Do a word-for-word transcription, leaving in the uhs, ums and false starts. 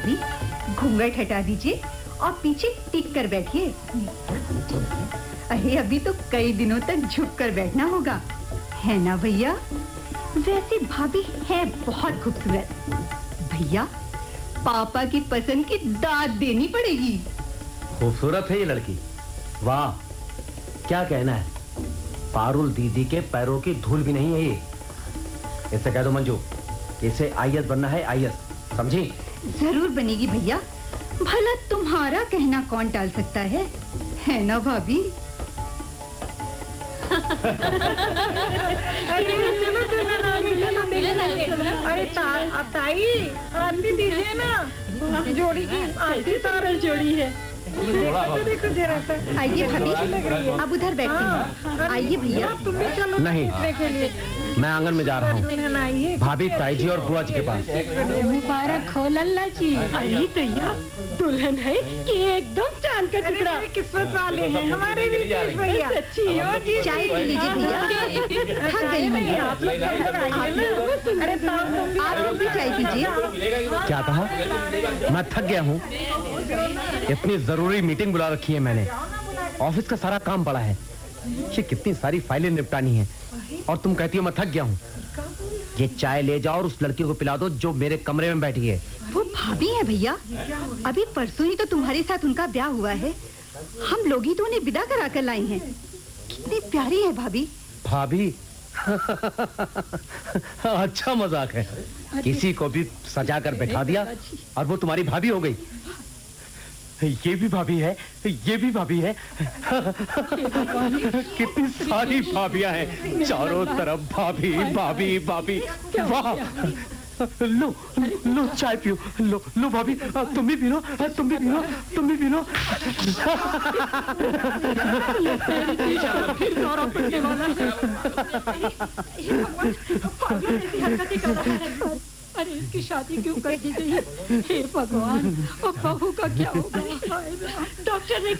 भाभी, घूंघट हटा दीजिए और पीछे टिक कर बैठिए। अरे अभी तो कई दिनों तक झुक कर बैठना होगा, है ना भैया? वैसे भाभी है बहुत खूबसूरत। भैया, पापा की पसंद की दाद देनी पड़ेगी। खूबसूरत है ये लड़की, वाह, क्या कहना है। पारुल दीदी के पैरों की धूल भी नहीं है ये। इससे कह दो मंजू, इसे आई ए एस बनना है, आई ए एस, समझी? जरूर बनेगी भैया, भला तुम्हारा कहना कौन टाल सकता है, है ना भाभी? अरे ताई, आरती दीजिए ना, जोड़ी की आरती सारा जोड़ी है। देखो जरा सा। आइए भाभी, अब उधर बैठते हैं। आइए भैया। तुम भी चलो नहीं, के लिए। मैं आंगन में जा रहा हूँ, भाभी ताई जी और बुआ जी के पास। मुबारक हो लल्ला जी। अरे भैया, दुल्हन है कि एकदम चांद का टुकड़ा। किस्मत वाले हैं हमारे भी भैया। सच्ची हो जी। चाय पी लीजिए भैया, थक गई मैं। अरे आप भी चाय पीजिए। क्या कहा? मैं थक गया हूँ। इतनी जरूरी मीटिंग बुला रखी है मैंने, ऑफिस का सारा काम पड़ा है, ये कितनी सारी फाइलें निपटानी है, और तुम कहती हो मैं थक गया हूँ। ये चाय ले जाओ और उस लड़की को पिला दो जो मेरे कमरे में बैठी है। वो भाभी है भैया, अभी परसों ही तो तुम्हारे साथ उनका ब्याह हुआ है। हम लोग ही तो उन्हें विदा करा कर लाए हैं। कितनी प्यारी है भाभी। भाभी? अच्छा मजाक है, किसी को भी सजा कर बैठा दिया और वो तुम्हारी भाभी हो गई। ये भी भाभी है, ये भी भाभी है। कितनी सारी भाभियां हैं, चारों तरफ भाभी भाभी भाभी। वाह, लो लो चाय पियो, लो लो भाभी, तुम भी पी लो, तुम भी पी लो, तुम भी पी लो। अरे इसकी शादी क्यों कर दी गई? हे भगवान, अब बहू का क्या होगा? डॉक्टर ने